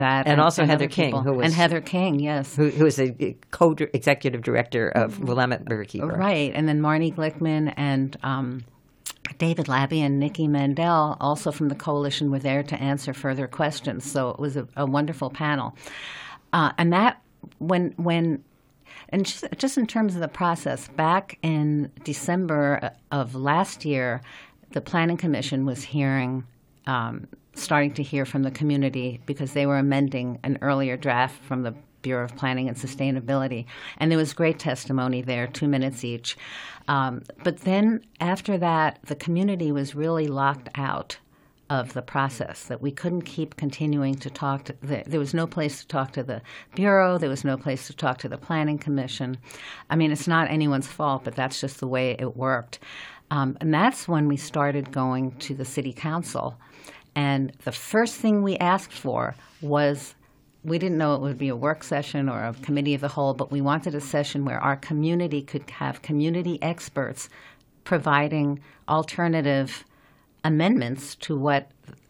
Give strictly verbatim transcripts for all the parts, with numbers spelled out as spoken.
that. And, and also and Heather King, people. who was and Heather King, yes, who, who was the co-executive director of Willamette Riverkeeper. Right, and then Marnie Glickman and um, David Labby and Nikki Mandel, also from the coalition, were there to answer further questions. So it was a, a wonderful panel, uh, and that when when. And just, just in terms of the process, back in December of last year, the Planning Commission was hearing, um, starting to hear from the community because they were amending an earlier draft from the Bureau of Planning and Sustainability. And there was great testimony there, two minutes each. Um, but then after that, the community was really locked out of the process, that we couldn't keep continuing to talk to the, there was no place to talk to the Bureau, there was no place to talk to the Planning Commission. I mean, it's not anyone's fault, but that's just the way it worked. Um, and that's when we started going to the City Council. And the first thing we asked for was, we didn't know it would be a work session or a committee of the whole, but we wanted a session where our community could have community experts providing alternative amendments to what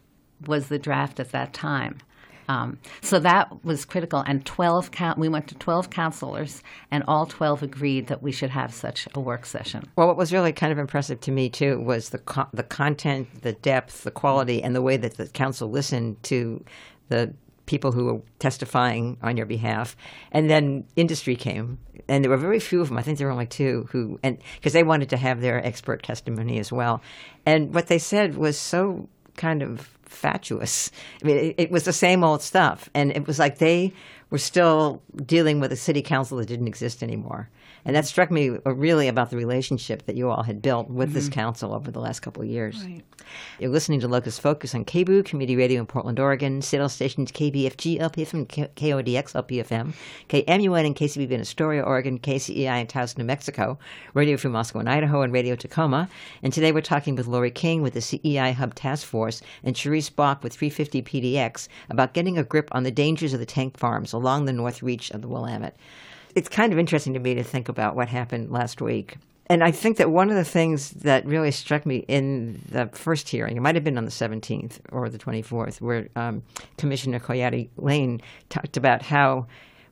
was the draft at that time. Um, so that was critical. And twelve count, we went to twelve counselors, and all twelve agreed that we should have such a work session. Well, what was really kind of impressive to me, too, was the co- the content, the depth, the quality, and the way that the council listened to the people who were testifying on your behalf. And then industry came, and there were very few of them. I think there were only two who, and because they wanted to have their expert testimony as well. And what they said was so kind of fatuous. I mean, it, it was the same old stuff. And it was like they were still dealing with a city council that didn't exist anymore. And that struck me really about the relationship that you all had built with mm-hmm. this council over the last couple of years. Right. You're listening to Locus Focus on K B U, Community Radio in Portland, Oregon, Seattle stations K B F G L P F M, K O D X L P F M, K M U N and K C B V in Astoria, Oregon, K C E I in Taos, New Mexico, Radio Free Moscow and Idaho, and Radio Tacoma. And today we're talking with Lori King with the C E I Hub Task Force and Cherise Bach with three fifty P D X about getting a grip on the dangers of the tank farms along the north reach of the Willamette. It's kind of interesting to me to think about what happened last week. And I think that one of the things that really struck me in the first hearing, it might have been on the seventeenth or the twenty-fourth, where um, Commissioner Coyote Lane talked about how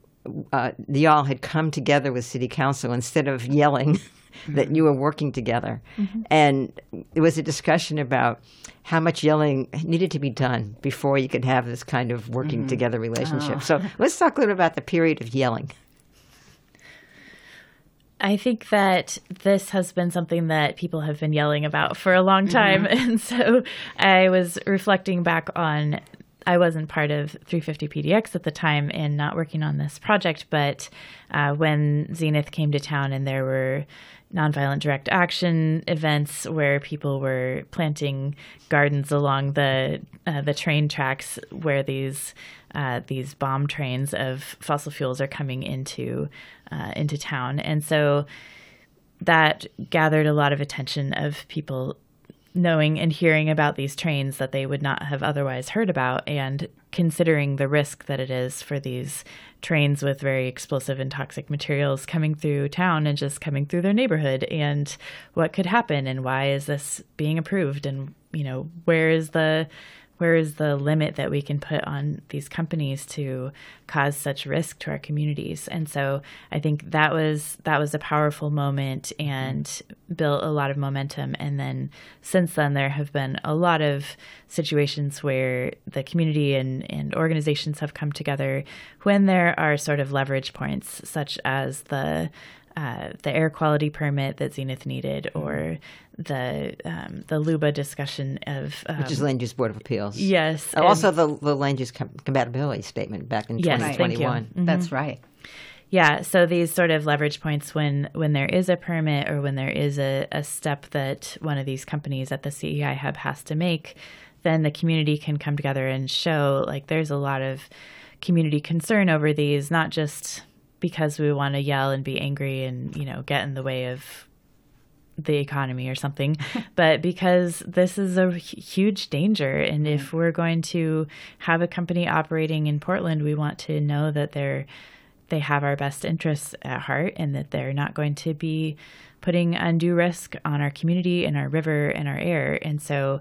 uh, y'all had come together with City Council instead of yelling mm-hmm. that you were working together. Mm-hmm. And it was a discussion about how much yelling needed to be done before you could have this kind of working mm-hmm. together relationship. Oh. So let's talk a little about the period of yelling. I think that this has been something that people have been yelling about for a long time. Mm-hmm. And so I was reflecting back on, I wasn't part of three fifty P D X at the time and not working on this project, but uh, when Zenith came to town and there were nonviolent direct action events where people were planting gardens along the uh, the train tracks where these uh, these bomb trains of fossil fuels are coming into uh, into town, and so that gathered a lot of attention of people knowing and hearing about these trains that they would not have otherwise heard about, and considering the risk that it is for these trains with very explosive and toxic materials coming through town and just coming through their neighborhood, and what could happen, and why is this being approved, and you know, where is the where is the limit that we can put on these companies to cause such risk to our communities? And so I think that was that was a powerful moment and built a lot of momentum. And then since then, there have been a lot of situations where the community and, and organizations have come together when there are sort of leverage points, such as the Uh, the air quality permit that Zenith needed, or the um, the L U B A discussion of um, which is Land Use Board of Appeals. Yes, and also the the Land Use com- Compatibility Statement back in yes, twenty twenty-one. Mm-hmm. That's right. Yeah, so these sort of leverage points when when there is a permit or when there is a, a step that one of these companies at the C E I Hub has to make, then the community can come together and show like there's a lot of community concern over these, not just because we want to yell and be angry and, you know, get in the way of the economy or something, but because this is a huge danger. And if we're going to have a company operating in Portland, we want to know that they're, they have our best interests at heart and that they're not going to be putting undue risk on our community and our river and our air. And so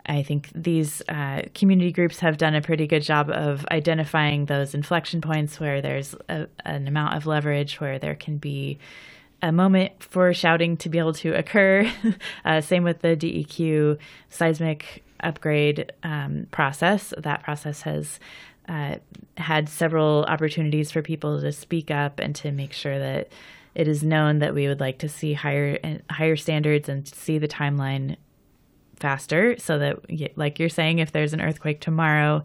I think these uh, community groups have done a pretty good job of identifying those inflection points where there's a, an amount of leverage, where there can be a moment for shouting to be able to occur. uh, same with the D E Q seismic upgrade um, process. That process has uh, had several opportunities for people to speak up and to make sure that it is known that we would like to see higher higher standards and see the timeline faster, so that, like you're saying, if there's an earthquake tomorrow,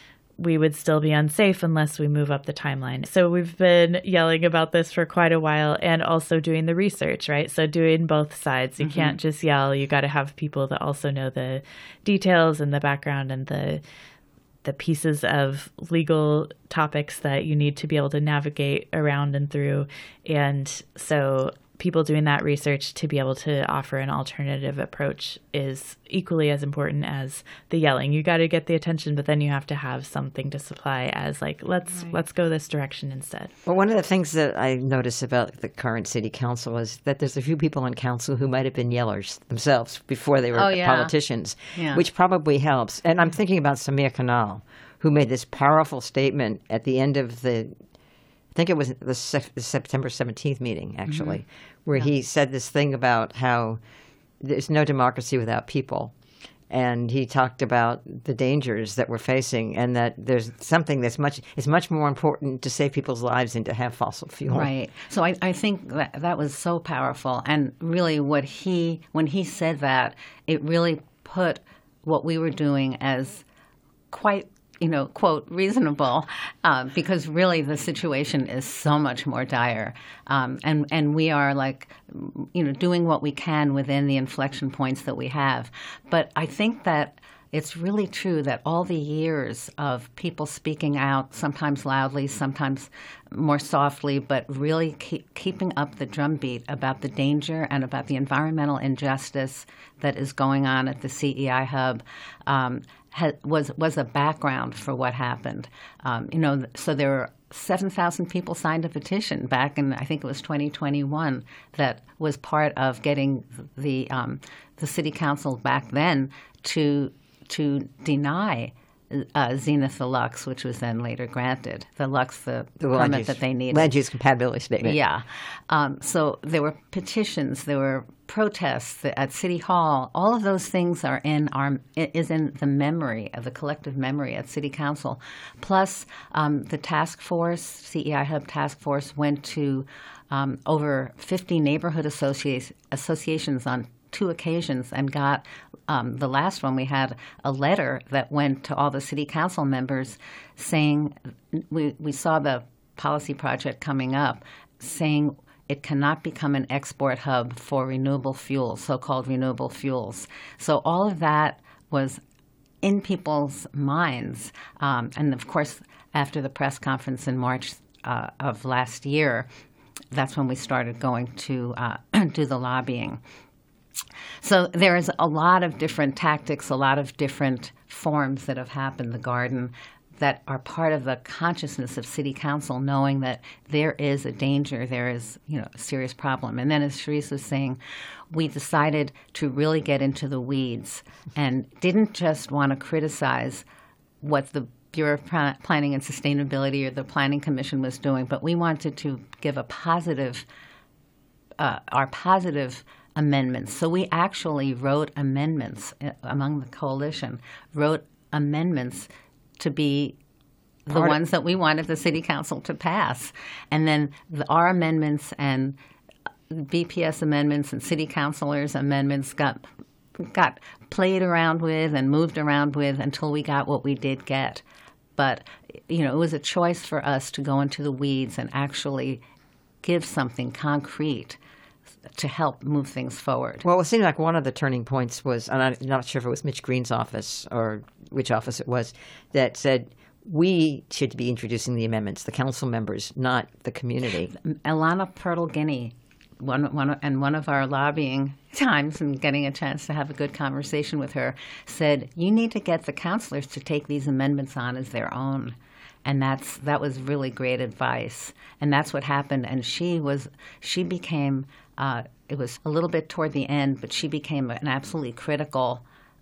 we would still be unsafe unless we move up the timeline. So we've been yelling about this for quite a while, and also doing the research, right? So doing both sides. You mm-hmm. can't just yell. You got to have people that also know the details and the background and the the pieces of legal topics that you need to be able to navigate around and through. And so people doing that research to be able to offer an alternative approach is equally as important as the yelling. You got to get the attention, but then you have to have something to supply as like, let's right. let's go this direction instead. Well, one of the things that I notice about the current city council is that there's a few people on council who might have been yellers themselves before they were oh, yeah. politicians, yeah. which probably helps. And I'm thinking about Samir Kanal, who made this powerful statement at the end of the I think it was the, se- the September seventeenth meeting, actually, mm-hmm. where yeah. he said this thing about how there's no democracy without people. And he talked about the dangers that we're facing, and that there's something that's much it's much more important to save people's lives than to have fossil fuel. Right. So I, I think that that was so powerful. And really what he, when he said that, it really put what we were doing as quite you know, quote, reasonable, uh, because really the situation is so much more dire. Um, and, and we are like, you know, doing what we can within the inflection points that we have. But I think that it's really true that all the years of people speaking out, sometimes loudly, sometimes more softly, but really keep, keeping up the drumbeat about the danger and about the environmental injustice that is going on at the C E I hub, um, was was a background for what happened. Um, you know, so there were seven thousand people signed a petition back in, I think it was twenty twenty-one, that was part of getting the um, the city council back then to to deny uh, Zenith the Lux, which was then later granted. The Lux, the, the permit use, that they needed. Land use compatibility statement. Yeah. Um, so there were petitions, there were protests at City Hall. All of those things are in our is in the memory of the collective memory at City Council. Plus, um, the task force, C E I Hub task force, went to um, over fifty neighborhood associ- associations on two occasions and got um, the last one. We had a letter that went to all the City Council members saying we we saw the policy project coming up, saying it cannot become an export hub for renewable fuels, so-called renewable fuels. So all of that was in people's minds. Um, and, of course, after the press conference in March uh, of last year, that's when we started going to uh, do the lobbying. So there is a lot of different tactics, a lot of different forms that have happened. The garden that are part of the consciousness of City Council, knowing that there is a danger, there is, you know, a serious problem. And then, as Cherise was saying, we decided to really get into the weeds and didn't just want to criticize what the Bureau of Planning and Sustainability or the Planning Commission was doing, but we wanted to give a positive, uh, our positive amendments. So we actually wrote amendments among the coalition, wrote amendments to be the Part ones that we wanted the City Council to pass. And then the, our amendments and B P S amendments and City Councilors' amendments got got played around with and moved around with until we got what we did get. But, you know, it was a choice for us to go into the weeds and actually give something concrete to help move things forward. Well, it seemed like one of the turning points was, and I'm not sure if it was Mitch Green's office or which office it was, that said we should be introducing the amendments, the council members, not the community. Alana Pertle-Guinea, one, one, and one of our lobbying times and getting a chance to have a good conversation with her, said, you need to get the councilors to take these amendments on as their own. And that's that was really great advice. And that's what happened. And she was she became uh, it was a little bit toward the end, but she became an absolutely critical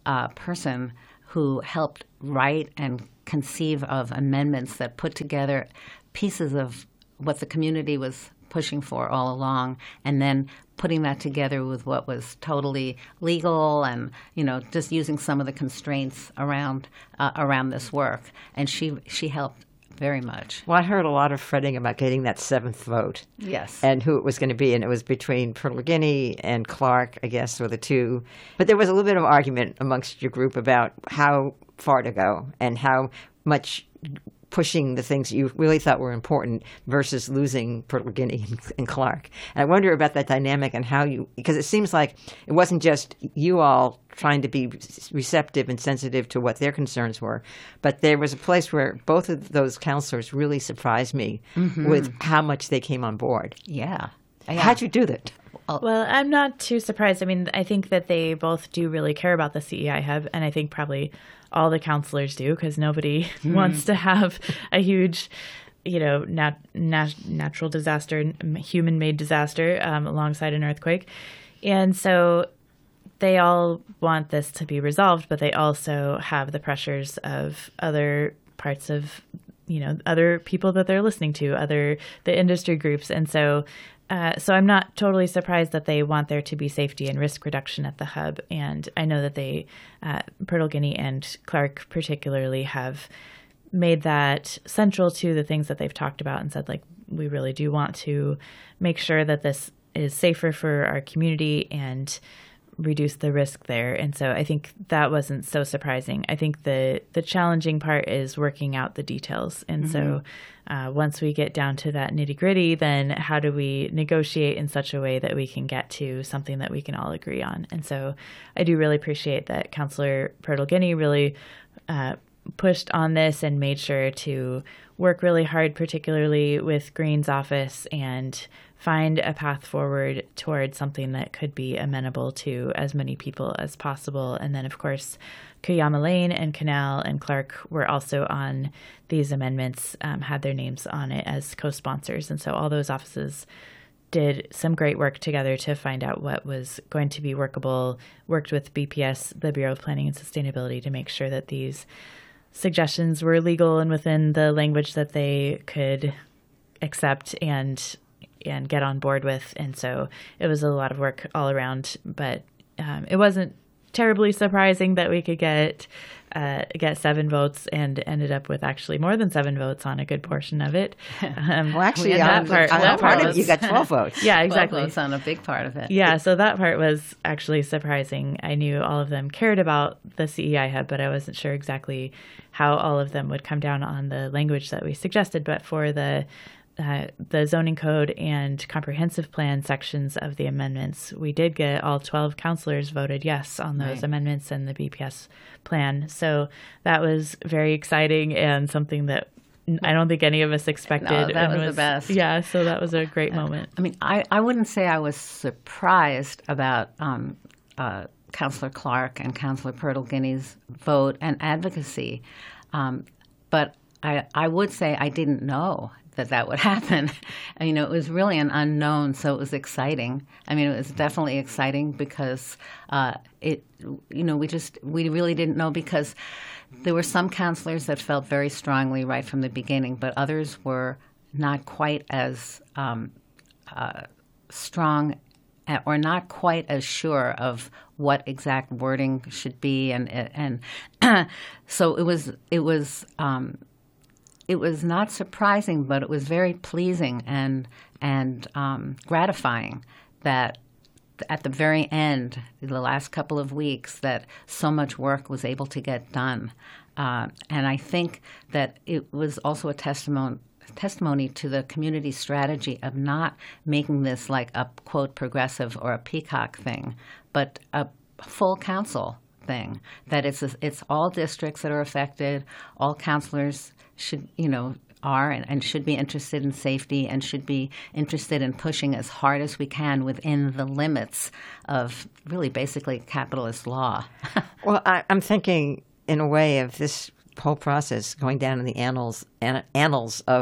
uh, person who helped write and conceive of amendments that put together pieces of what the community was pushing for all along, and then putting that together with what was totally legal, and you know, just using some of the constraints around uh, around this work. And she she helped very much. Well, I heard a lot of fretting about getting that seventh vote. Yes. And who it was going to be, and it was between Pertolini and Clark, I guess, were the two. But there was a little bit of argument amongst your group about how far to go and how much pushing the things you really thought were important versus losing Pertolini and, and Clark. And I wonder about that dynamic and how you, because it seems like it wasn't just you all trying to be receptive and sensitive to what their concerns were, but there was a place where both of those counselors really surprised me mm-hmm. with how much they came on board. Yeah. yeah. How'd you do that? Well, I'm not too surprised. I mean, I think that they both do really care about the C E I Hub, and I think probably all the counselors do, because nobody mm. wants to have a huge, you know, nat- nat- natural disaster, human-made disaster um, alongside an earthquake. And so they all want this to be resolved, but they also have the pressures of other parts of, you know, other people that they're listening to, other the industry groups. And so Uh, so I'm not totally surprised that they want there to be safety and risk reduction at the hub. And I know that they, uh, Pertolini and Clark particularly, have made that central to the things that they've talked about and said, like, we really do want to make sure that this is safer for our community and reduce the risk there. And so I think that wasn't so surprising. I think the, the challenging part is working out the details. And mm-hmm. so uh, once we get down to that nitty gritty, then how do we negotiate in such a way that we can get to something that we can all agree on? And so I do really appreciate that Councillor Pertolini really uh, pushed on this and made sure to work really hard, particularly with Green's office, and find a path forward towards something that could be amenable to as many people as possible. And then, of course, Cuyama Lane and Canal and Clark were also on these amendments, um, had their names on it as co-sponsors. And so all those offices did some great work together to find out what was going to be workable, worked with B P S, the Bureau of Planning and Sustainability, to make sure that these suggestions were legal and within the language that they could accept and and get on board with. And so it was a lot of work all around, but um, it wasn't terribly surprising that we could get uh, get seven votes and ended up with actually more than seven votes on a good portion of it. Um, well, actually, that on, part, on that part part of was, it, you got twelve votes. Yeah, exactly. twelve votes on a big part of it. Yeah, so that part was actually surprising. I knew all of them cared about the C E I Hub, but I wasn't sure exactly how all of them would come down on the language that we suggested. But for the Uh, the zoning code and comprehensive plan sections of the amendments, we did get all twelve counselors voted yes on those right. amendments and the B P S plan. So that was very exciting and something that I don't think any of us expected. No, that and was, was the best. Yeah, so that was a great moment. I mean, I, I wouldn't say I was surprised about um, uh, Councillor Clark and Councillor Pertolini's vote and advocacy, um, but I, I would say I didn't know that that would happen. And, you know, it was really an unknown, so it was exciting. I mean, it was definitely exciting because uh, it, you know, we just, we really didn't know, because there were some counselors that felt very strongly right from the beginning, but others were not quite as um, uh, strong or not quite as sure of what exact wording should be. And, and so it was, it was, um, It was not surprising, but it was very pleasing and and um, gratifying that at the very end, the last couple of weeks, that so much work was able to get done. Uh, and I think that it was also a testimony testimony to the community strategy of not making this like a, quote, progressive or a peacock thing, but a full council thing, that it's a, it's all districts that are affected, all counselors should, you know, are and, and should be interested in safety and should be interested in pushing as hard as we can within the limits of really basically capitalist law. Well, I, I'm thinking in a way of this whole process going down in the annals an, annals of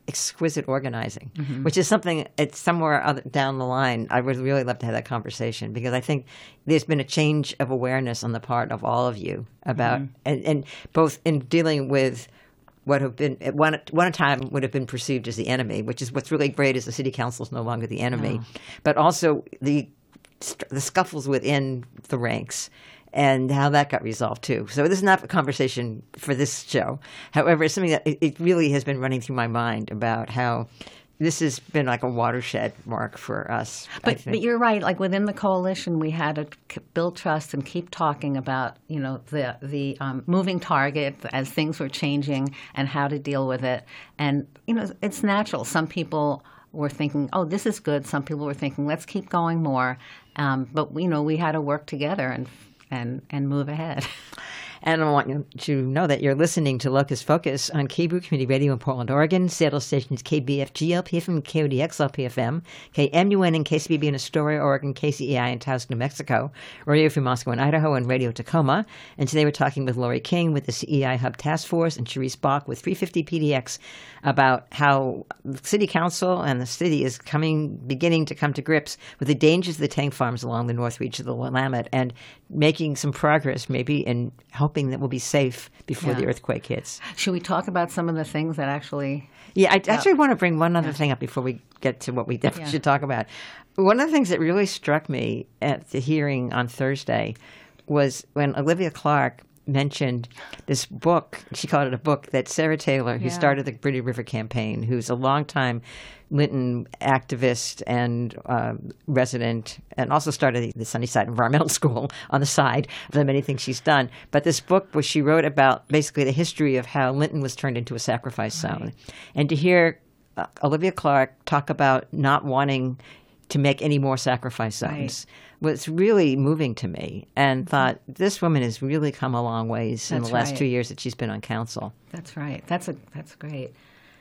exquisite organizing, Mm-hmm. which is something, it's somewhere other, down the line, I would really love to have that conversation, because I think there's been a change of awareness on the part of all of you about, Mm-hmm. and, and both in dealing with what have been at one one time would have been perceived as the enemy, which is what's really great is the city council is no longer the enemy, No. but also the the scuffles within the ranks and how that got resolved too. So this is not a conversation for this show. However, it's something that it, it really has been running through my mind about how this has been like a watershed mark for us. I But, think. but you're right. Like within the coalition, we had to k- build trust and keep talking about, you know, the the um, moving target as things were changing and how to deal with it. And you know, it's natural. Some people were thinking, "Oh, this is good." Some people were thinking, "Let's keep going more." Um, but you know, we had to work together and and and move ahead. And I want you to know that you're listening to Locus Focus on K B O O Community Radio in Portland, Oregon. Seattle stations K B F G L P F M, K O D X L P F M, K M U N and K C B B in Astoria, Oregon, K C E I in Taos, New Mexico, Radio Free Moscow in Idaho, and Radio Tacoma. And today we're talking with Lori King with the C E I Hub Task Force and Cherise Bach with three fifty P D X about how the City Council and the city is coming, beginning to come to grips with the dangers of the tank farms along the north reach of the Willamette and making some progress maybe in hoping that we'll be safe before Yeah. the earthquake hits. Should we talk about some of the things that actually? Yeah, I actually want to bring one other thing up before we get to what we definitely Yeah. should talk about. One of the things that really struck me at the hearing on Thursday was when Olivia Clark mentioned this book. She called it a book that Sarah Taylor, who Yeah. started the Pretty River Campaign, who's a longtime Linton activist and uh, resident, and also started the Sunnyside Environmental School on the side of the many things she's done. But this book, where she wrote about basically the history of how Linton was turned into a sacrifice zone. And to hear uh, Olivia Clark talk about not wanting to make any more sacrifice zones was really moving to me, and thought this woman has really come a long ways in That's the last right. two years that she's been on council. That's right. That's a that's great.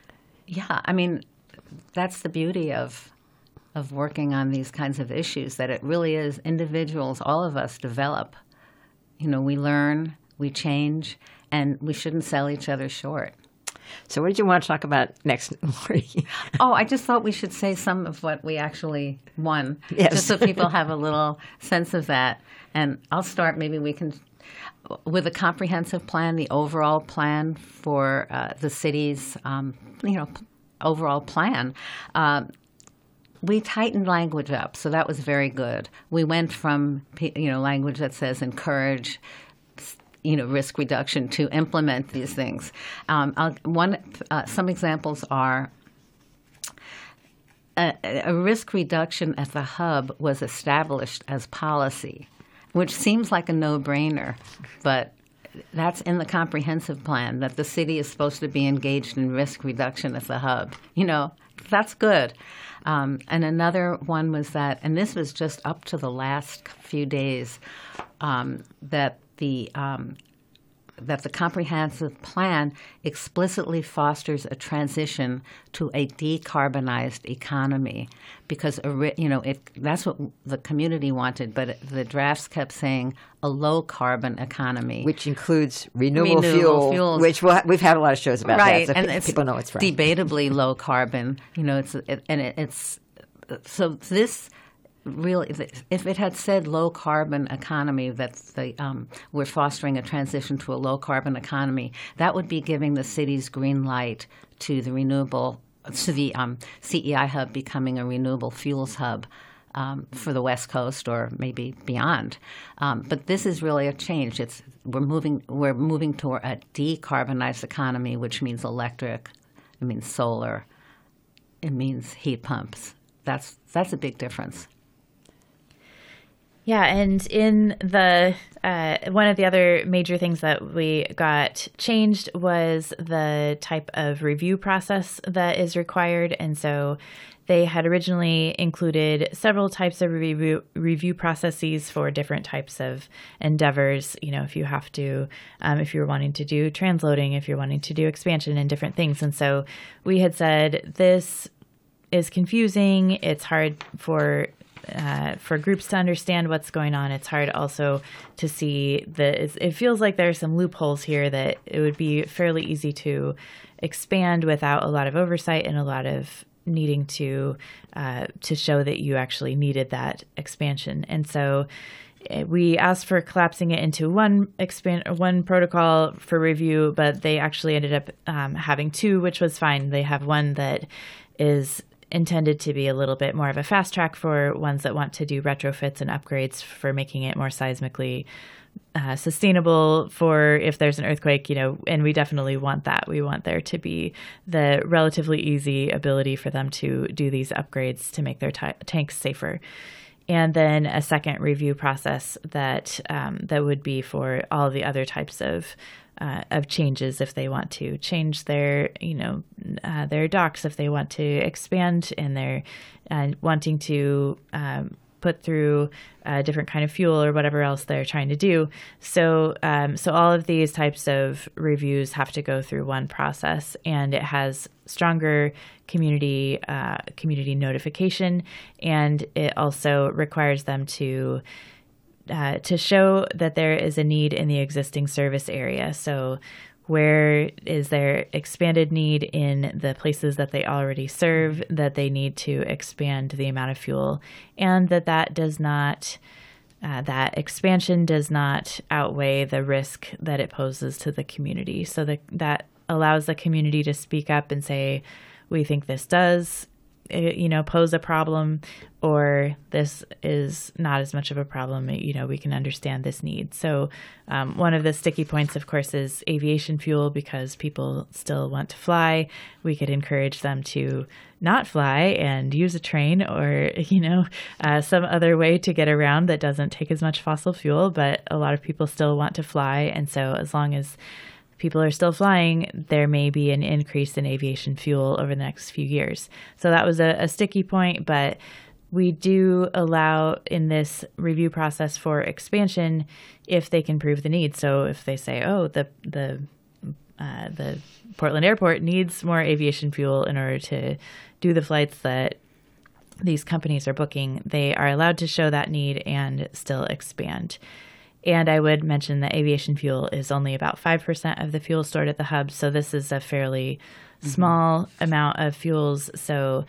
Yeah, I mean, that's the beauty of of working on these kinds of issues, that it really is individuals, all of us develop. You know, we learn, we change, and we shouldn't sell each other short. So what did you want to talk about next, Lori? Oh, I just thought we should say some of what we actually won, Yes. just so people have a little sense of that. And I'll start, maybe we can, with a comprehensive plan, the overall plan for uh, the city's, um, you know, p- overall plan. Um, we tightened language up, so that was very good. We went from, pe- you know, language that says encourage, you know, risk reduction to implement these things. Um, I'll, one, uh, some examples are a, a risk reduction at the hub was established as policy, which seems like a no-brainer, but that's in the comprehensive plan, that the city is supposed to be engaged in risk reduction at the hub. You know, that's good. Um, and another one was that, and this was just up to the last few days, um, that the um, that the comprehensive plan explicitly fosters a transition to a decarbonized economy, because you know it, that's what the community wanted, but the drafts kept saying a low carbon economy, Which includes renewable, Renewable fuel, fuels. which we'll ha- we've had a lot of shows about right, that, so and pe- it's people know it's from. debatably low carbon. You know, it's it, and it, it's so this. Really, if it had said low carbon economy, that the um, we're fostering a transition to a low carbon economy, that would be giving the city's green light to the renewable, to the um, C E I hub becoming a renewable fuels hub um, for the West Coast or maybe beyond. Um, but this is really a change. It's we're moving we're moving toward a decarbonized economy, which means electric, it means solar, it means heat pumps. That's that's a big difference. Yeah, and in the uh, one of the other major things that we got changed was the type of review process that is required, and so they had originally included several types of review review processes for different types of endeavors. You know, if you have to, um, if you're wanting to do transloading, if you're wanting to do expansion and different things, and so we had said this is confusing. It's hard for uh, for groups to understand what's going on. It's hard also to see that it feels like there are some loopholes here that it would be fairly easy to expand without a lot of oversight and a lot of needing to uh, to show that you actually needed that expansion. And so we asked for collapsing it into one expand one protocol for review, but they actually ended up um, having two, which was fine. They have one that is intended to be a little bit more of a fast track for ones that want to do retrofits and upgrades for making it more seismically uh, sustainable for if there's an earthquake, you know, and we definitely want that. We want there to be the relatively easy ability for them to do these upgrades to make their t- tanks safer. And then a second review process that um, that would be for all the other types of uh, of changes if they want to change their you know uh, their docks, if they want to expand and they're uh, wanting to um, put through a different kind of fuel or whatever else they're trying to do. So um, so all of these types of reviews have to go through one process, and it has stronger community uh, community notification, and it also requires them to uh, to show that there is a need in the existing service area. So where is there expanded need in the places that they already serve, that they need to expand the amount of fuel, and that that does not uh, that expansion does not outweigh the risk that it poses to the community. So that that allows the community to speak up and say, we think this does, you know, pose a problem, or this is not as much of a problem. You know, we can understand this need. So um, one of the sticky points, of course, is aviation fuel, because people still want to fly. We could encourage them to not fly and use a train or, you know, uh, some other way to get around that doesn't take as much fossil fuel. But a lot of people still want to fly. And so as long as people are still flying, there may be an increase in aviation fuel over the next few years. So that was a, a sticky point, but we do allow in this review process for expansion if they can prove the need. So if they say, oh, the the uh, the Portland Airport needs more aviation fuel in order to do the flights that these companies are booking, they are allowed to show that need and still expand. And I would mention that aviation fuel is only about five percent of the fuel stored at the hub. So this is a fairly mm-hmm. small amount of fuels. So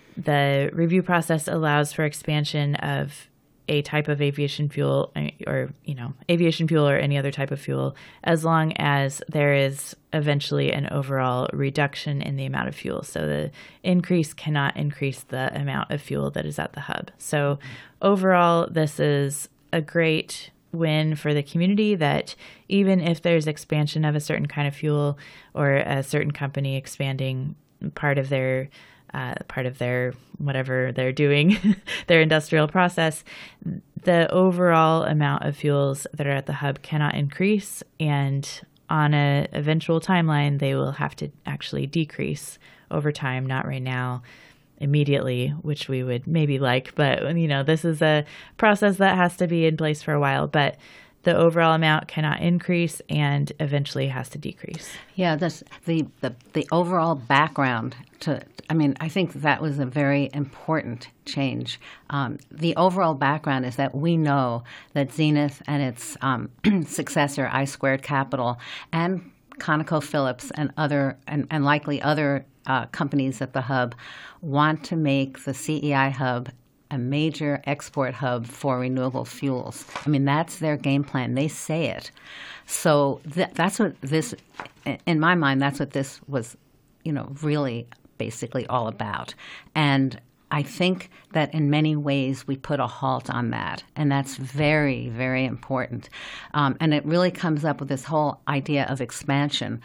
the review process allows for expansion of a type of aviation fuel or, you know, aviation fuel or any other type of fuel, as long as there is eventually an overall reduction in the amount of fuel. So the increase cannot increase the amount of fuel that is at the hub. So overall, this is a great win for the community, that even if there's expansion of a certain kind of fuel or a certain company expanding part of their uh, part of their whatever they're doing, their industrial process, the overall amount of fuels that are at the hub cannot increase, and on an eventual timeline, they will have to actually decrease over time, not right now, immediately, which we would maybe like, but you know, this is a process that has to be in place for a while, but the overall amount cannot increase and eventually has to decrease. Yeah, this, the, the, the overall background to, I mean, I think that was a very important change. Um, the overall background is that we know that Zenith and its um, successor, I Squared Capital, and ConocoPhillips and other, and, and likely other uh, companies at the hub want to make the C E I hub a major export hub for renewable fuels. I mean, that's their game plan. They say it. So th- that's what this, in my mind, that's what this was, you know, really basically all about. And I think that in many ways we put a halt on that, and that's very, very important. Um, and it really comes up with this whole idea of expansion.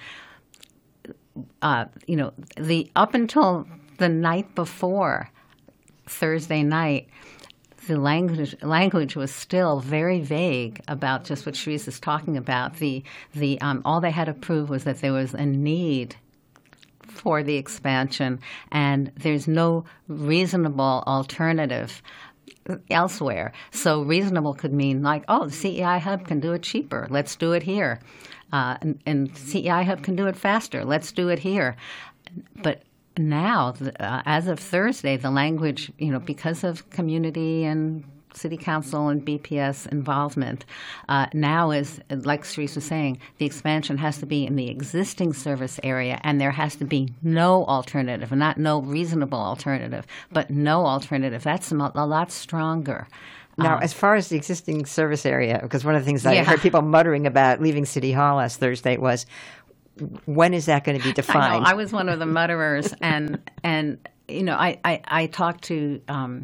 Uh, you know, the up until the night before Thursday night, the language language was still very vague about just what Sharice is talking about. The the um, all they had to prove was that there was a need for the expansion, and there's no reasonable alternative elsewhere. So reasonable could mean like, oh, the C E I hub can do it cheaper. Let's do it here. Uh, and, and C E I hub can do it faster. Let's do it here. But now, uh, as of Thursday, the language, you know, because of community and City Council and B P S involvement, uh, now is, like Cerise was saying, the expansion has to be in the existing service area, and there has to be no alternative, not no reasonable alternative, but no alternative. That's a lot stronger. Now, Um, as far as the existing service area, because one of the things I Yeah. heard people muttering about leaving City Hall last Thursday was, when is that going to be I defined? know, I was one of the mutterers, and and you know, I I, I talked to um,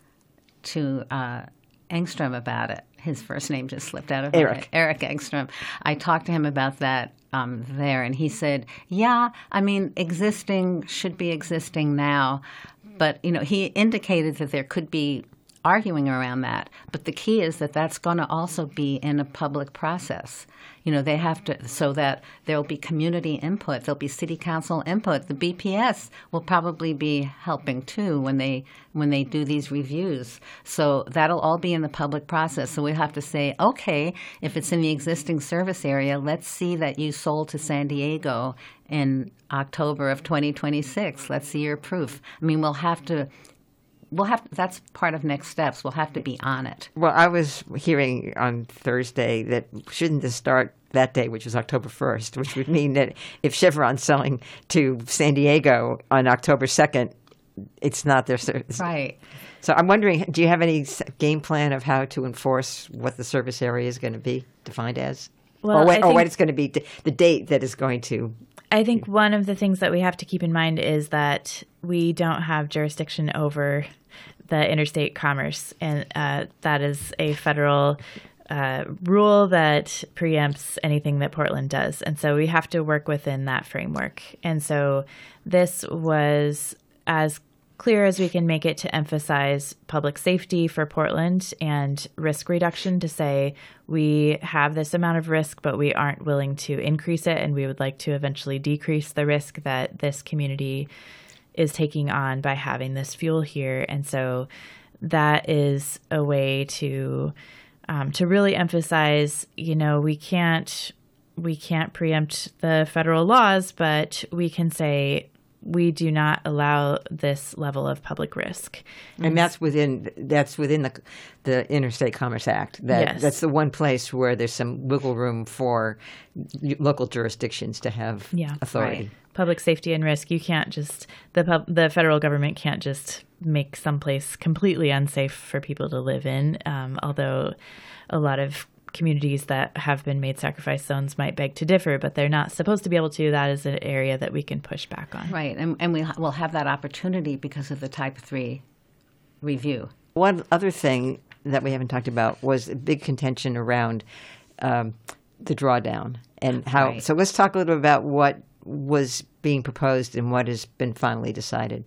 to uh, Engstrom about it. His first name just slipped out of my Eric. head. Eric Engstrom. I talked to him about that um, there, and he said, "Yeah, I mean, existing should be existing now," but you know, he indicated that there could be arguing around that. But the key is that that's going to also be in a public process. You know, they have to, so that there'll be community input, there'll be city council input. The B P S will probably be helping too when they when they do these reviews. So that'll all be in the public process. So we have to say, okay, if it's in the existing service area, let's see that you sold to San Diego in October of twenty twenty-six. Let's see your proof. I mean, we'll have to. We'll have that's part of next steps. We'll have to be on it. Well, I was hearing on Thursday that shouldn't this start that day, which was October first, which would mean that if Chevron's selling to San Diego on October second, it's not their service. Right. So I'm wondering, do you have any s- game plan of how to enforce what the service area is going to be defined as? Well, or, what, I or what think- it's going to be, the date that is going to... I think one of the things that we have to keep in mind is that we don't have jurisdiction over the interstate commerce, and uh, that is a federal uh, rule that preempts anything that Portland does. And so we have to work within that framework. And so this was as clear as we can make it to emphasize public safety for Portland and risk reduction, to say we have this amount of risk, but we aren't willing to increase it, and we would like to eventually decrease the risk that this community is taking on by having this fuel here. And so that is a way to um, to really emphasize, you know, we can't we can't preempt the federal laws, but we can say we do not allow this level of public risk. And that's within that's within the the Interstate Commerce Act. That Yes. That's the one place where there's some wiggle room for local jurisdictions to have Yeah. authority. Right. Public safety and risk, you can't just, the pub, the federal government can't just make someplace completely unsafe for people to live in, um, although a lot of communities that have been made sacrifice zones might beg to differ, but they're not supposed to be able to. That is an area that we can push back on. Right, and, and we will have that opportunity because of the Type three review. One other thing that we haven't talked about was a big contention around um, the drawdown and how. Right. So let's talk a little about what was being proposed and what has been finally decided.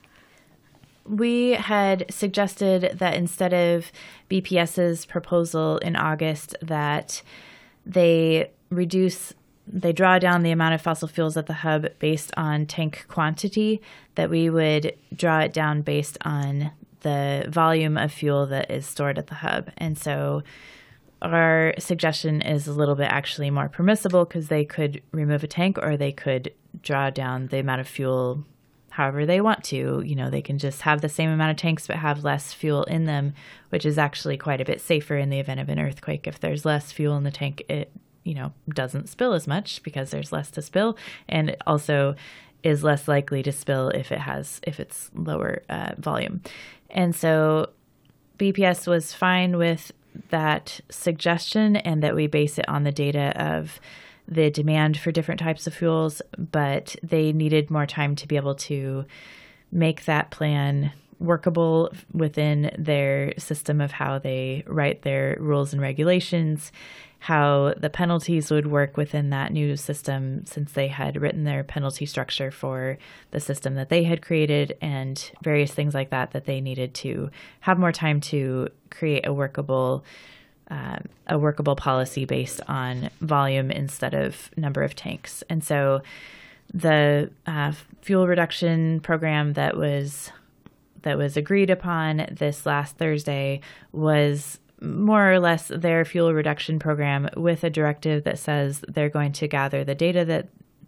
We had suggested that instead of BPS's proposal in August, that they reduce, they draw down the amount of fossil fuels at the hub based on tank quantity, that we would draw it down based on the volume of fuel that is stored at the hub. And so our suggestion is a little bit actually more permissible, because they could remove a tank or they could draw down the amount of fuel however they want to. You know, they can just have the same amount of tanks but have less fuel in them, which is actually quite a bit safer in the event of an earthquake. If there's less fuel in the tank, it, you know, doesn't spill as much because there's less to spill, and it also is less likely to spill if it has if it's lower uh, volume. And so B P S was fine with that suggestion, and that we base it on the data of the demand for different types of fuels, but they needed more time to be able to make that plan workable within their system of how they write their rules and regulations, how the penalties would work within that new system, since they had written their penalty structure for the system that they had created, and various things like that, that they needed to have more time to create a workable uh, a workable policy based on volume instead of number of tanks. And so the uh, fuel reduction program that was that was agreed upon this last Thursday was more or less their fuel reduction program, with a directive that says they're going to gather the data that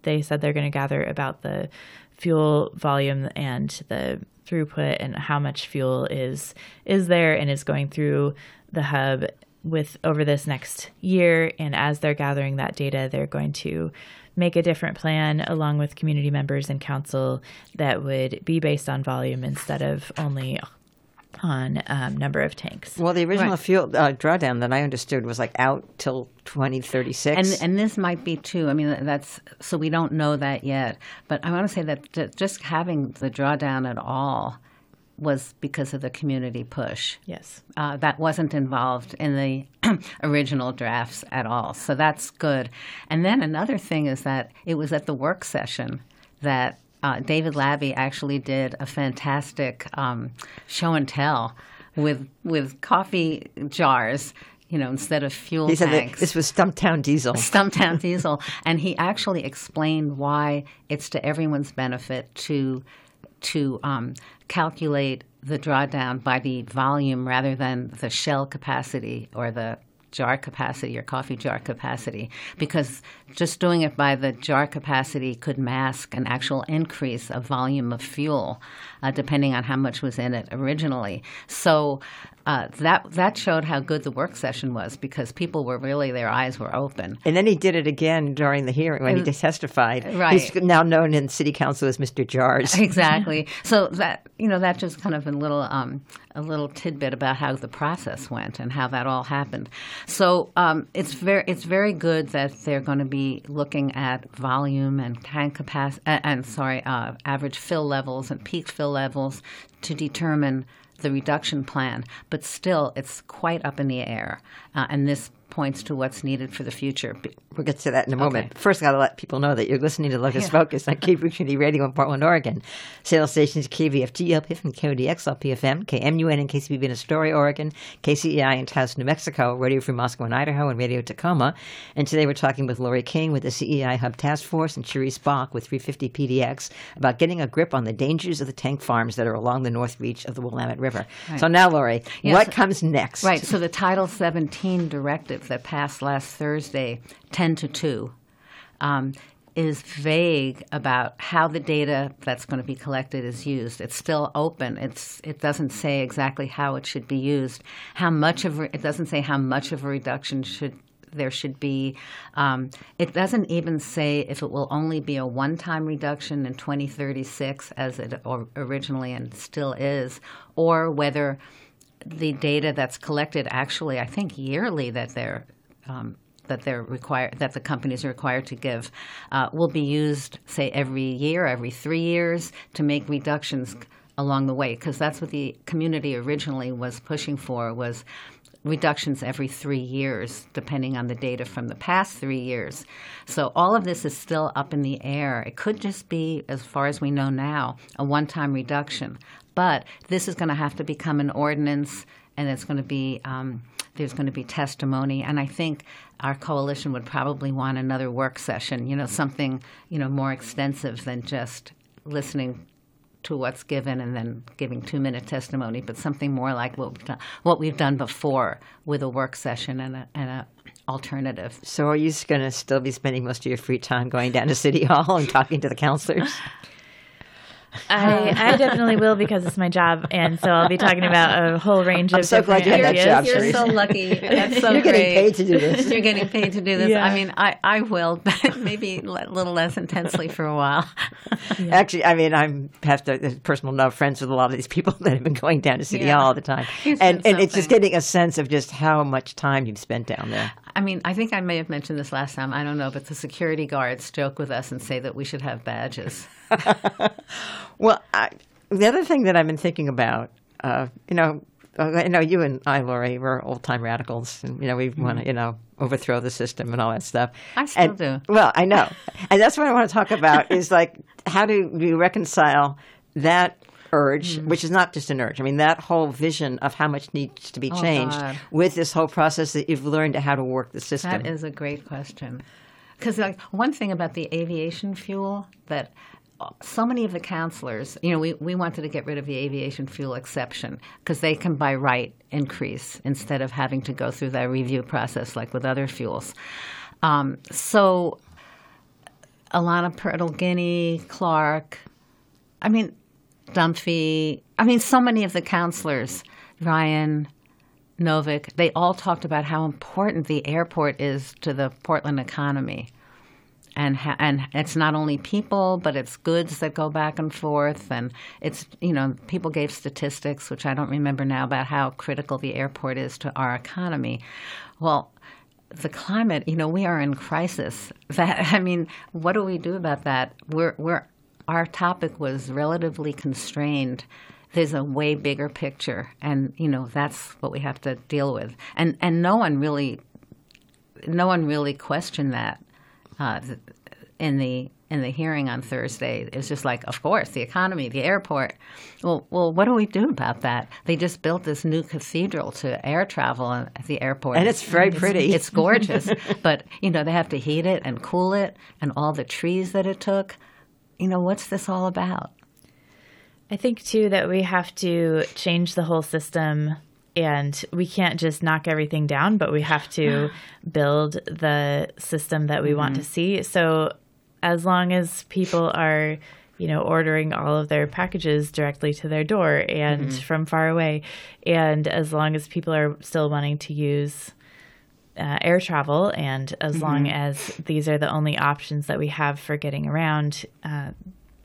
they said they're going to gather about the fuel volume and the throughput and how much fuel is is there and is going through the hub with over this next year. And as they're gathering that data, they're going to make a different plan along with community members and council that would be based on volume instead of only on um, number of tanks. Well, the original Right. fuel uh, drawdown that I understood was like out till twenty thirty-six. And and this might be too. I mean, that's so we don't know that yet. But I want to say that j- just having the drawdown at all was because of the community push. Yes. Uh, that wasn't involved in the original drafts at all. So that's good. And then another thing is that it was at the work session that uh, David Labby actually did a fantastic um, show and tell with with coffee jars, you know, instead of fuel he said that tanks. this was Stumptown Diesel. Stumptown Diesel. And he actually explained why it's to everyone's benefit to to um, calculate the drawdown by the volume rather than the shell capacity or the jar capacity or coffee jar capacity, because just doing it by the jar capacity could mask an actual increase of volume of fuel, uh, depending on how much was in it originally. So uh, that that showed how good the work session was, because people were really, their eyes were open. And then he did it again during the hearing when he And- testified. Right. He's now known in city council as Mister Jars. Exactly. So that, you know, that just kind of a little um, a little tidbit about how the process went and how that all happened. So um, it's very it's very good that they're going to be looking at volume and tank capacity uh, and sorry uh, average fill levels and peak fill levels to determine the reduction plan. But still, it's quite up in the air, uh, and this points to what's needed for the future. We'll get to that in a moment. Okay. First, I got to let people know that you're listening to Locust Yeah. Focus on K B Community Radio in Portland, Oregon. Sales stations K V F G L P F and K O D X L P F M, K M U N and K C B B in Astoria, Oregon, K C E I in Taos, New Mexico, Radio Free Moscow and Idaho, and Radio Tacoma. And today we're talking with Lori King with the C E I Hub Task Force and Cherise Bach with three fifty P D X about getting a grip on the dangers of the tank farms that are along the north reach of the Willamette River. Right. So now, Lori, Yes. what comes next? Right. So the Title seventeen directive that passed last Thursday, ten to two, um, is vague about how the data that's going to be collected is used. It's still open. It's it doesn't say exactly how it should be used. How much of it doesn't say how much of a reduction should there should be. Um, it doesn't even say if it will only be a one-time reduction in twenty thirty-six, as it or originally and still is, or whether the data that's collected actually, I think yearly that they're um, that they're required that the companies are required to give uh, will be used, say, every year, every three years to make reductions along the way, because that's what the community originally was pushing for, was reductions every three years, depending on the data from the past three years. So all of this is still up in the air. It could just be, as far as we know now, a one-time reduction. But this is going to have to become an ordinance, and it's going to be um, there's going to be testimony. And I think our coalition would probably want another work session, you know, something, you know, more extensive than just listening to what's given and then giving two-minute testimony, but something more like what we've done, what we've done before with a work session and a, and a alternative. So are you going to still be spending most of your free time going down to City Hall and talking to the counselors? I, I definitely will, because it's my job, and so I'll be talking about a whole range I'm of so glad different you had that ideas. job, You're so Cherise. lucky. That's so You're great. getting paid to do this. You're getting paid to do this. Yeah. I mean, I, I will, but maybe a little less intensely for a while. Actually, I mean, I'm have to there's personal love friends with a lot of these people that have been going down to City Yeah. Hall all the time, It's and been and it's just something. getting a sense of just how much time you've spent down there. I mean, I think I may have mentioned this last time. I don't know, but the security guards joke with us and say that we should have badges. Well, I, the other thing that I've been thinking about, uh, you know, uh, I know you and I, Lori, we're old time radicals, and you know we want to, you know, overthrow the system and all that stuff. I still And- do. Well, I know, and that's what I want to talk about is like how do we reconcile that urge, Mm. which is not just an urge. I mean, that whole vision of how much needs to be Oh, changed God. with this whole process that you've learned how to work the system. That is a great question. Because like one thing about the aviation fuel that so many of the counselors, you know, we, we wanted to get rid of the aviation fuel exception because they can by right increase instead of having to go through that review process like with other fuels. Um, so Alana Pirtle-Guinea, Clark, I mean, Dunphy, I mean, so many of the counselors, Ryan, Novick, they all talked about how important the airport is to the Portland economy. And ha- and it's not only people, but it's goods that go back and forth. And it's, you know, people gave statistics, which I don't remember now, about how critical the airport is to our economy. Well, the climate, you know, we are in crisis. That I mean, what do we do about that? We're we're our topic was relatively constrained. There's a way bigger picture, and you know that's what we have to deal with. And and no one really, no one really questioned that. Uh, in the in the hearing on Thursday, it's just like, of course, the economy, the airport. Well, well, what do we do about that? They just built this new cathedral to air travel at the airport, and it's very pretty. It's, it's gorgeous, but you know they have to heat it and cool it, and all the trees that it took. You know, what's this all about? I think too that we have to change the whole system. And we can't just knock everything down, but we have to build the system that we mm-hmm. want to see. So as long as people are, you know, ordering all of their packages directly to their door and mm-hmm. from far away, and as long as people are still wanting to use uh, air travel, and as mm-hmm. long as these are the only options that we have for getting around, uh,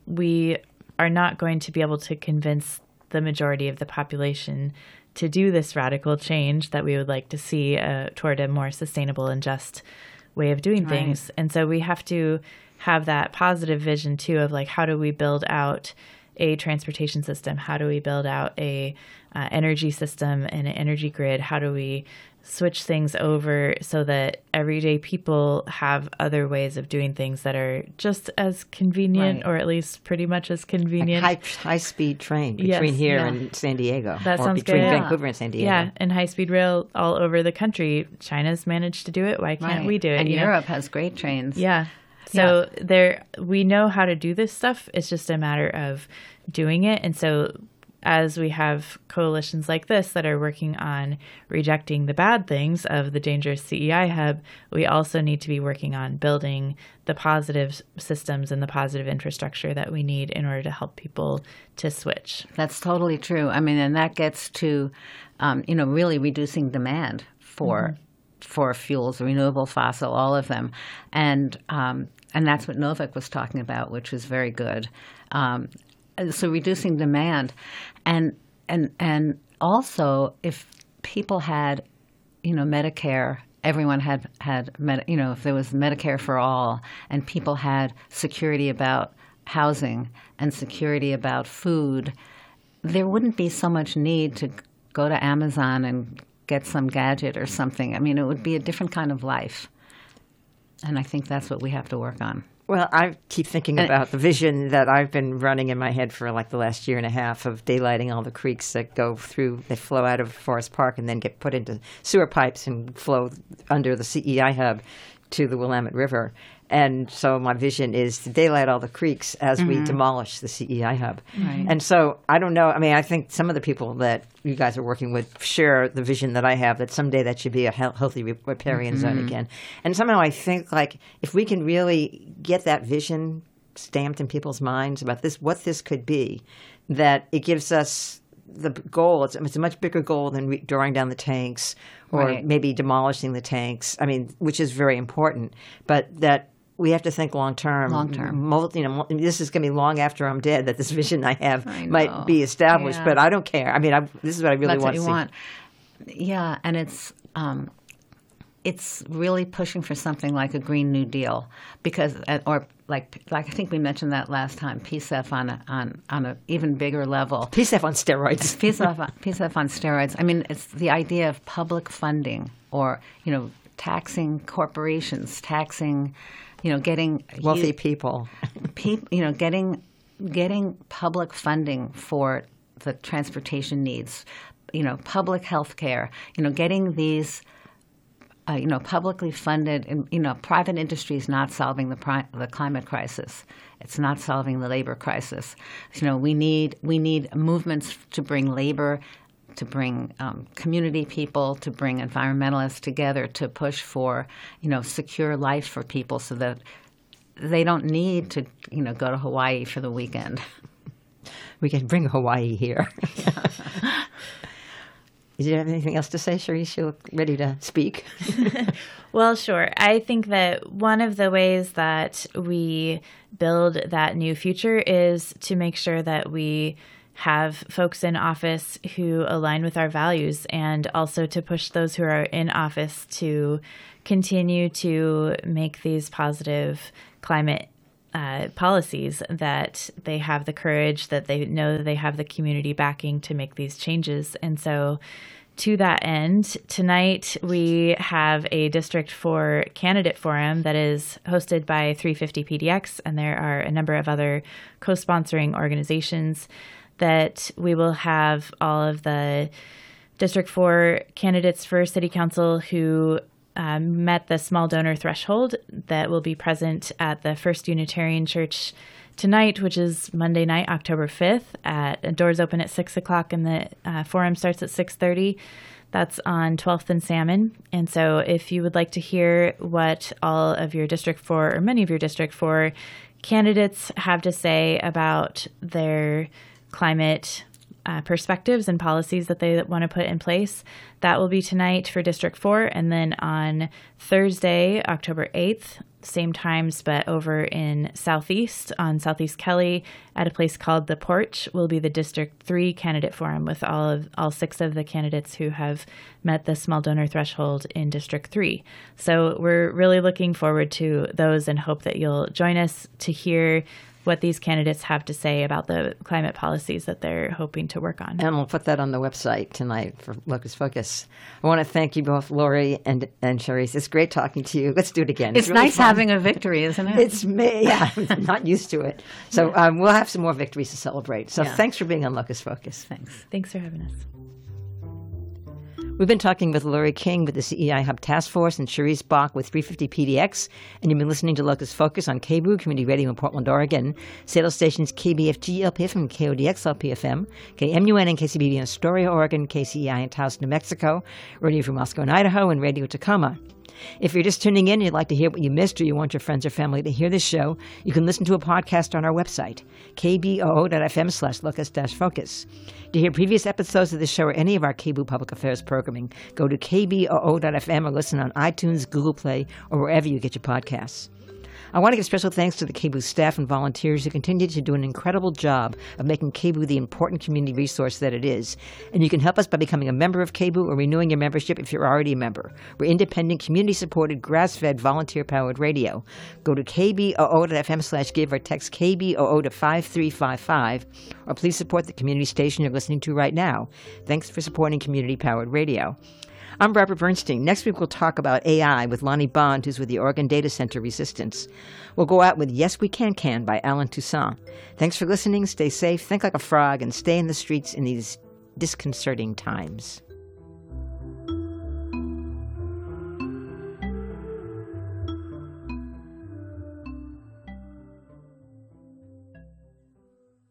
we are not going to be able to convince the majority of the population to do this radical change that we would like to see uh, toward a more sustainable and just way of doing right. things. And so we have to have that positive vision, too, of like, how do we build out a transportation system? How do we build out a uh, energy system and an energy grid? How do we switch things over so that everyday people have other ways of doing things that are just as convenient, right. or at least pretty much as convenient? Like high, high-speed train between yes, here yeah. and San Diego. That or sounds between good. Vancouver Yeah. and San Diego. Yeah, and high-speed rail all over the country. China's managed to do it. Why can't right. we do it? And you know? Europe has great trains. Yeah. So yeah. there, we know how to do this stuff. It's just a matter of doing it. And so as we have coalitions like this that are working on rejecting the bad things of the dangerous C E I hub, we also need to be working on building the positive systems and the positive infrastructure that we need in order to help people to switch. That's totally true. I mean, and that gets to, um, you know, really reducing demand for mm-hmm. for fuels, renewable, fossil, all of them. And um, and that's what Novick was talking about, which was very good. Um, so reducing demand. And and and also, if people had, you know, Medicare, everyone had, had med, you know, if there was Medicare for all, and people had security about housing and security about food, there wouldn't be so much need to go to Amazon and get some gadget or something. I mean, it would be a different kind of life. And I think that's what we have to work on. Well, I keep thinking about the vision that I've been running in my head for like the last year and a half of daylighting all the creeks that go through, they flow out of Forest Park and then get put into sewer pipes and flow under the C E I hub to the Willamette River. And so my vision is to daylight all the creeks as mm-hmm. we demolish the C E I hub. Right. And so I don't know. I mean, I think some of the people that you guys are working with share the vision that I have, that someday that should be a he- healthy riparian mm-hmm. zone again. And somehow I think, like, if we can really get that vision stamped in people's minds about this, what this could be, that it gives us the goal. It's, it's a much bigger goal than re- drawing down the tanks or right. maybe demolishing the tanks. I mean, which is very important, but that we have to think long term. Long term. You know, this is going to be long after I'm dead that this vision I have I might be established. Yeah. But I don't care. I mean, I, this is what I really That's want what you to see. want. Yeah, and it's um, it's really pushing for something like a Green New Deal, because or like like I think we mentioned that last time. P S E F on a, on on an even bigger level. P S E F on steroids. P S E F, P S E F on steroids. I mean, it's the idea of public funding, or you know, taxing corporations, taxing. You know, getting wealthy you, people, pe- you know, getting getting public funding for the transportation needs, you know, public health care, you know, getting these, uh, you know, publicly funded, and, you know, private industry is not solving the pri- the climate crisis. It's not solving the labor crisis. You know, we need we need movements to bring labor, to bring um, community people, to bring environmentalists together to push for, you know, secure life for people, so that they don't need to, you know, go to Hawaii for the weekend. We can bring Hawaii here. Did you have anything else to say, Cherise? You look ready to speak. Well, sure. I think that one of the ways that we build that new future is to make sure that we have folks in office who align with our values, and also to push those who are in office to continue to make these positive climate uh, policies, that they have the courage, that they know that they have the community backing to make these changes. And so to that end, tonight we have a District four candidate forum that is hosted by three fifty P D X, and there are a number of other co-sponsoring organizations that we will have all of the District four candidates for City Council who um, met the small donor threshold that will be present at the First Unitarian Church tonight, which is Monday night, October fifth. At doors open at six o'clock, and the uh, forum starts at six thirty. That's on twelfth and Salmon. And so if you would like to hear what all of your District four, or many of your District four candidates have to say about their climate uh, perspectives and policies that they want to put in place, that will be tonight for District four. And then on Thursday, October eighth, same times, but over in Southeast, on Southeast Kelly, at a place called The Porch, will be the District three candidate forum with all of all six of the candidates who have met the small donor threshold in District three. So we're really looking forward to those and hope that you'll join us to hear what these candidates have to say about the climate policies that they're hoping to work on. And we'll put that on the website tonight for Locus Focus. I want to thank you both, Lori and, and Cherise. It's great talking to you. Let's do it again. It's, it's really nice fun. having a victory, isn't it? It's me. Yeah, I'm not used to it. So um, we'll have some more victories to celebrate. So Yeah. thanks for being on Locus Focus. Thanks. Thanks for having us. We've been talking with Lori King with the C E I Hub Task Force and Cherise Bach with three fifty P D X, and you've been listening to Locus Focus on K B O O Community Radio in Portland, Oregon, Seattle stations K B F G L P F M and K O D X L P F M, K M U N and K C B B in Astoria, Oregon, K C E I in Taos, New Mexico, Radio Free Moscow in Idaho, and Radio Tacoma. If you're just tuning in and you'd like to hear what you missed, or you want your friends or family to hear this show, you can listen to a podcast on our website, k b o o dot f m slash locus dash focus. To hear previous episodes of this show or any of our K B O O Public Affairs programming, go to k b o o dot f m or listen on iTunes, Google Play, or wherever you get your podcasts. I want to give special thanks to the K B O O staff and volunteers who continue to do an incredible job of making K B O O the important community resource that it is. And you can help us by becoming a member of K B O O or renewing your membership if you're already a member. We're independent, community-supported, grass-fed, volunteer-powered radio. Go to k b o o dot f m slash give or text K B O O to five three five five, or please support the community station you're listening to right now. Thanks for supporting community-powered radio. I'm Barbara Bernstein. Next week, we'll talk about A I with Lonnie Bond, who's with the Oregon Data Center Resistance. We'll go out with Yes We Can Can by Alan Toussaint. Thanks for listening. Stay safe, think like a frog, and stay in the streets in these disconcerting times.